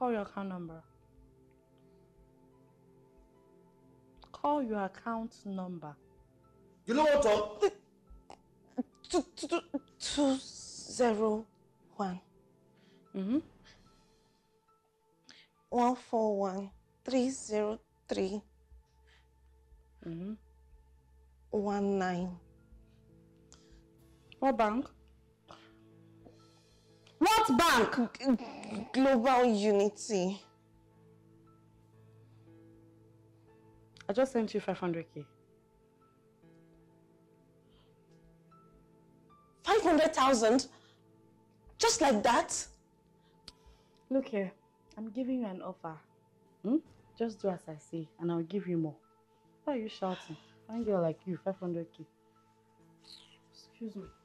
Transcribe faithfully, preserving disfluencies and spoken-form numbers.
Call your account number. Call your account number. You know what, Tom? Two, two, two, two zero one. Mm-hmm. One four one three zero three. Mm-hmm. One nine. What bank? What bank? G Global Unity. I just sent you five hundred K. five hundred thousand? Just like that? Look here, I'm giving you an offer. Hmm? Just do as I say and I'll give you more. Why are you shouting? Fine girl like you, five hundred K. Excuse me.